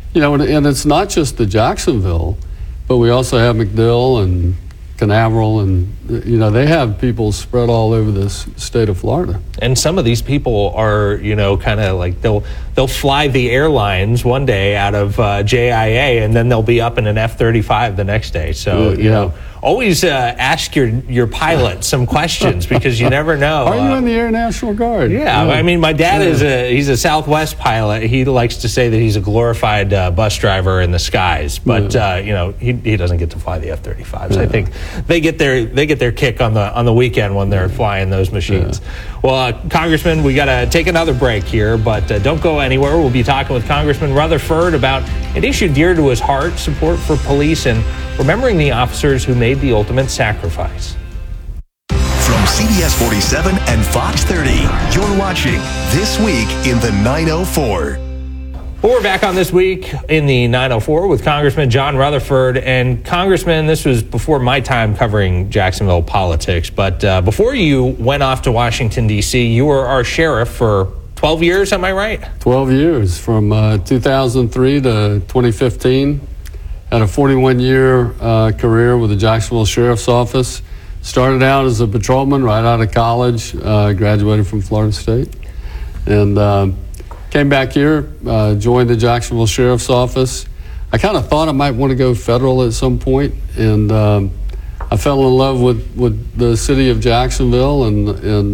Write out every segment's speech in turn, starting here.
And it's not just the Jacksonville, but we also have MacDill and Canaveral, and they have people spread all over this state of Florida. And some of these people are, kind of like they'll fly the airlines one day out of JIA, and then they'll be up in an F-35 the next day. So always ask your pilot some questions, because you never know. Are you in the Air National Guard? Yeah, I mean, my dad he's a Southwest pilot. He likes to say that he's a glorified bus driver in the skies, but he doesn't get to fly the F-35s. I think they get their kick on the weekend when they're flying those machines. Well, Congressman, we got to take another break here, but don't go anywhere. We'll be talking with Congressman Rutherford about an issue dear to his heart: support for police and remembering the officers who made the ultimate sacrifice. From CBS 47 and Fox 30, you're watching This Week in the 904. Well, we're back on This Week in the 904 with Congressman John Rutherford. And Congressman, this was before my time covering Jacksonville politics, but before you went off to Washington, D.C., you were our sheriff for 12 years, am I right? 12 years, from 2003 to 2015. Had a 41-year career with the Jacksonville Sheriff's Office. Started out as a patrolman right out of college, graduated from Florida State, and came back here, joined the Jacksonville Sheriff's Office. I kind of thought I might want to go federal at some point, and I fell in love with the city of Jacksonville and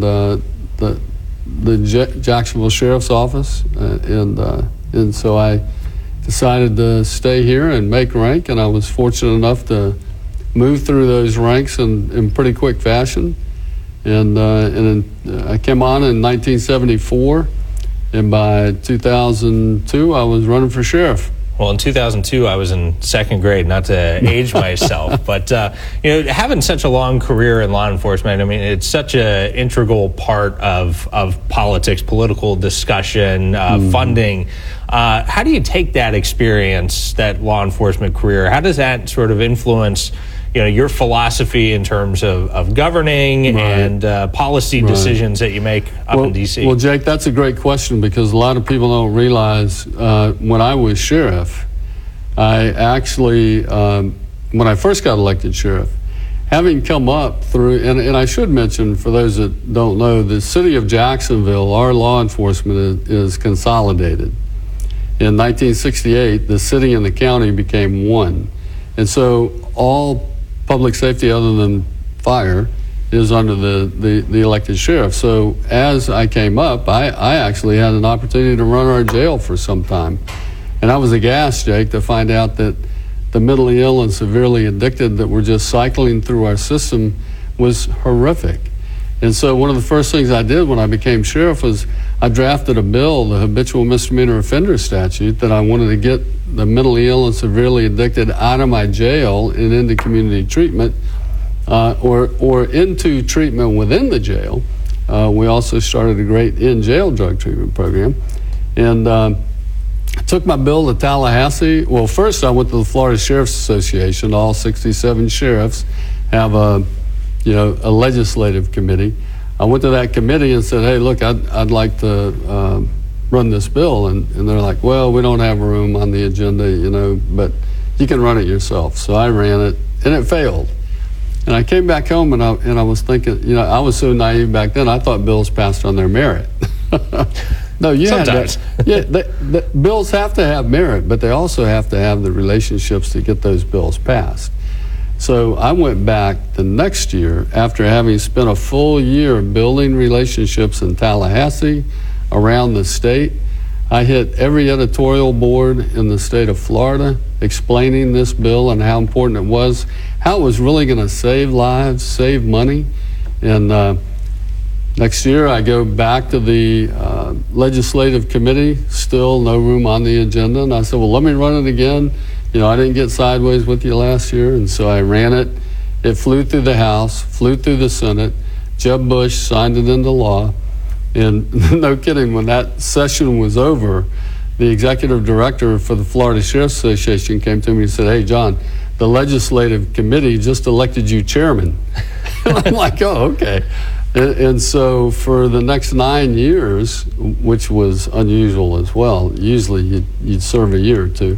the Jacksonville Sheriff's Office, and so I decided to stay here and make rank, and I was fortunate enough to move through those ranks in pretty quick fashion. And I came on in 1974, and by 2002 I was running for sheriff. Well, in 2002, I was in second grade, not to age myself, but, having such a long career in law enforcement, I mean, it's such an integral part of politics, political discussion, funding. How do you take that experience, that law enforcement career? How does that sort of influence, your philosophy in terms of governing and policy decisions that you make up in D.C.? Well, Jake, that's a great question, because a lot of people don't realize when I was sheriff, I actually, when I first got elected sheriff, having come up through, and I should mention, for those that don't know, the city of Jacksonville, our law enforcement is consolidated. In 1968, the city and the county became one. And so all public safety other than fire is under the elected sheriff. So as I came up, I actually had an opportunity to run our jail for some time. And I was aghast, Jake, to find out that the mentally ill and severely addicted that were just cycling through our system was horrific. And so one of the first things I did when I became sheriff was I drafted a bill, the habitual misdemeanor offender statute, that I wanted to get the mentally ill and severely addicted out of my jail and into community treatment, or into treatment within the jail. We also started a great in-jail drug treatment program. And I took my bill to Tallahassee. Well, first I went to the Florida Sheriff's Association. All 67 sheriffs have a legislative committee. I went to that committee and said, hey, look, I'd like to run this bill. And they're like, well, we don't have room on the agenda, but you can run it yourself. So I ran it, and it failed. And I came back home, and I was thinking, I was so naive back then, I thought bills passed on their merit. No, sometimes. The bills have to have merit, but they also have to have the relationships to get those bills passed. So I went back the next year after having spent a full year building relationships in Tallahassee, around the state. I hit every editorial board in the state of Florida explaining this bill and how important it was, how it was really going to save lives, save money. And next year I go back to the legislative committee, still no room on the agenda. And I said, well, let me run it again. I didn't get sideways with you last year, and so I ran it. It flew through the House, flew through the Senate. Jeb Bush signed it into law. And no kidding, when that session was over, the executive director for the Florida Sheriff's Association came to me and said, hey, John, the legislative committee just elected you chairman. And I'm like, oh, okay. And so for the next 9 years, which was unusual as well, usually you'd serve a year or two,